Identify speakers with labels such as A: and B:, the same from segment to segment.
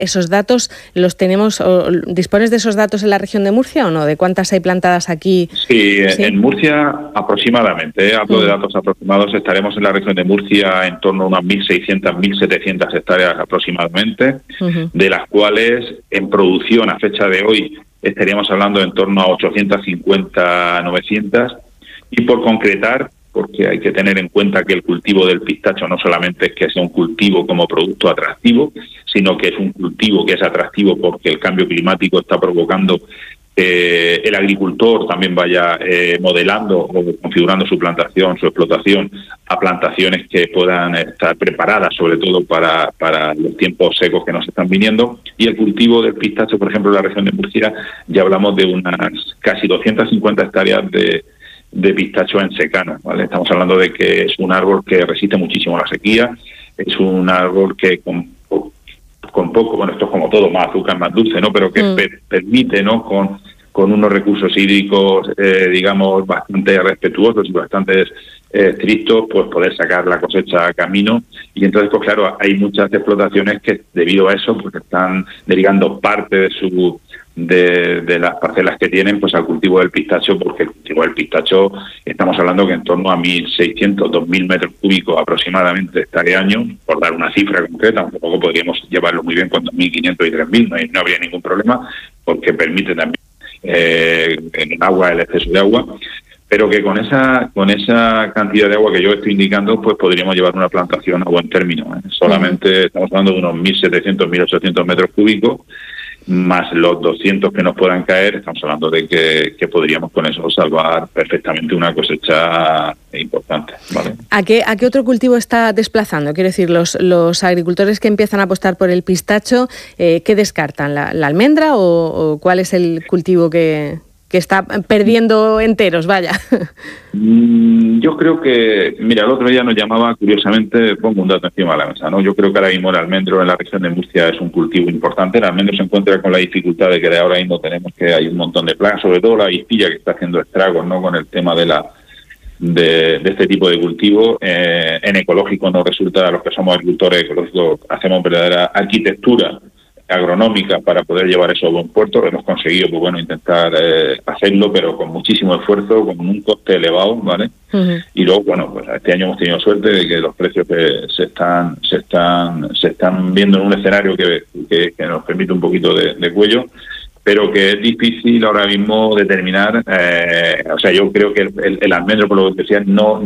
A: ¿Esos datos los tenemos, o dispones de esos datos en la región de Murcia o no? ¿De cuántas hay plantadas aquí?
B: Sí, en Murcia aproximadamente, hablo de datos aproximados, estaremos en la región de Murcia en torno a unas 1.600, 1.700 hectáreas aproximadamente, de las cuales en producción a fecha de hoy estaríamos hablando en torno a 850, 900, y por concretar, porque hay que tener en cuenta que el cultivo del pistacho no solamente es que sea un cultivo como producto atractivo, sino que es un cultivo que es atractivo porque el cambio climático está provocando el agricultor también vaya modelando o configurando su plantación, su explotación, a plantaciones que puedan estar preparadas sobre todo para los tiempos secos que nos están viniendo. Y el cultivo del pistacho, por ejemplo, en la región de Murcia, ya hablamos de unas casi 250 hectáreas de pistacho en secano, ¿vale? Estamos hablando de que es un árbol que resiste muchísimo la sequía, es un árbol que con poco, bueno, esto es como todo, más azúcar, más dulce, ¿no? Pero que permite, ¿no? Con unos recursos hídricos, digamos, bastante respetuosos y bastante estrictos, pues poder sacar la cosecha a camino. Y entonces, pues claro, hay muchas explotaciones que debido a eso, pues están derivando parte de las parcelas que tienen pues al cultivo del pistacho, porque el cultivo del pistacho estamos hablando que en torno a 1.600, 2.000 metros cúbicos aproximadamente este año, por dar una cifra concreta, un poco podríamos llevarlo muy bien con 2.500 y 3.000, no habría ningún problema, porque permite también en el agua, el exceso de agua, pero que con esa cantidad de agua que yo estoy indicando, pues podríamos llevar una plantación a buen término, ¿eh? Solamente estamos hablando de unos 1.700, 1.800 metros cúbicos, más los 200 que nos puedan caer, estamos hablando de que podríamos con eso salvar perfectamente una cosecha importante, ¿vale?
A: ¿A qué otro cultivo está desplazando? Quiero decir, los agricultores que empiezan a apostar por el pistacho, ¿qué descartan? ¿La almendra o cuál es el cultivo que está perdiendo enteros, vaya?
B: Yo creo que, mira, el otro día nos llamaba, curiosamente, pongo un dato encima de la mesa, ¿no? Yo creo que ahora mismo el almendro en la región de Murcia es un cultivo importante. El almendro se encuentra con la dificultad de que ahora mismo tenemos que hay un montón de plagas, sobre todo la vispilla que está haciendo estragos, ¿no? Con el tema de este tipo de cultivo. En ecológico nos resulta, a los que somos agricultores ecológicos, hacemos verdadera arquitectura agronómica para poder llevar eso a buen puerto. Hemos conseguido, pues bueno, intentar hacerlo, pero con muchísimo esfuerzo, con un coste elevado, ¿vale? Y luego, bueno, pues este año hemos tenido suerte de que los precios que se están viendo en un escenario que nos permite un poquito de cuello, pero que es difícil ahora mismo determinar. O sea, yo creo que el almendro, por lo que decía, no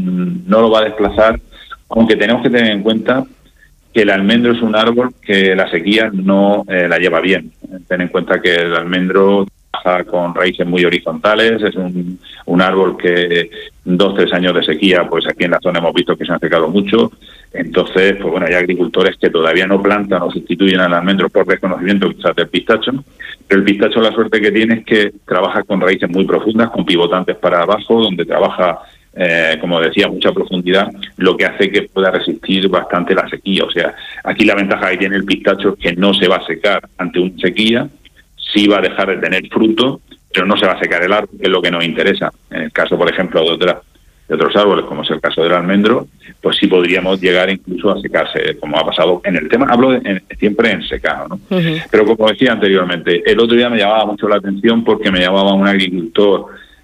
B: lo va a desplazar, aunque tenemos que tener en cuenta que el almendro es un árbol que la sequía no la lleva bien. Ten en cuenta que el almendro trabaja con raíces muy horizontales, es un árbol que 2-3 años de sequía, pues aquí en la zona hemos visto que se han secado mucho. Entonces, pues bueno, hay agricultores que todavía no plantan o sustituyen al almendro por desconocimiento quizás del pistacho, pero el pistacho la suerte que tiene es que trabaja con raíces muy profundas, con pivotantes para abajo, donde trabaja como decía, mucha profundidad, lo que hace que pueda resistir bastante la sequía. O sea, aquí la ventaja que tiene el pistacho es que no se va a secar ante una sequía, sí va a dejar de tener fruto, pero no se va a secar el árbol, que es lo que nos interesa. En el caso, por ejemplo, de otros árboles, como es el caso del almendro, pues sí podríamos llegar incluso a secarse, como ha pasado en el tema, hablo siempre en secano, ¿no? Pero como decía anteriormente, el otro día me llamaba mucho la atención porque me llamaba un agricultor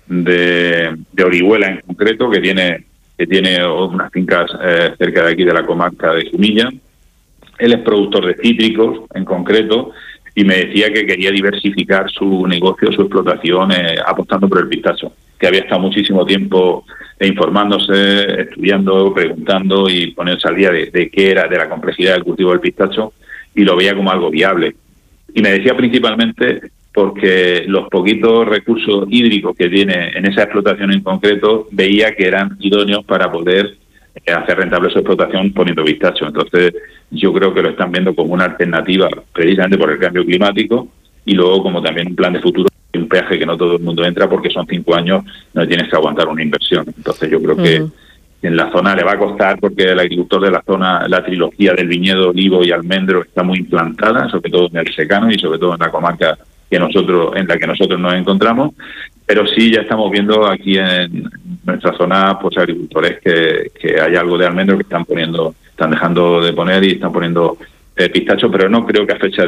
B: de Orihuela en concreto, que tiene unas fincas cerca de aquí de la comarca de Jumilla. Él es productor de cítricos en concreto y me decía que quería diversificar su negocio, su explotación, apostando por el pistacho, que había estado muchísimo tiempo informándose, estudiando, preguntando y ponerse al día de qué era, de la complejidad del cultivo del pistacho, y lo veía como algo viable. Y me decía principalmente porque los poquitos recursos hídricos que tiene en esa explotación en concreto, veía que eran idóneos para poder hacer rentable su explotación poniendo pistacho. Entonces, yo creo que lo están viendo como una alternativa precisamente por el cambio climático, y luego como también un plan de futuro, un peaje que no todo el mundo entra porque son 5 años, no tienes que aguantar una inversión. Entonces, yo creo que en la zona le va a costar, porque el agricultor de la zona, la trilogía del viñedo, olivo y almendro está muy implantada, sobre todo en el secano y sobre todo en la comarca en la que nosotros nos encontramos, pero sí ya estamos viendo aquí en nuestra zona pues agricultores que hay algo de almendro que están dejando de poner y están poniendo pistacho, pero no creo que a fecha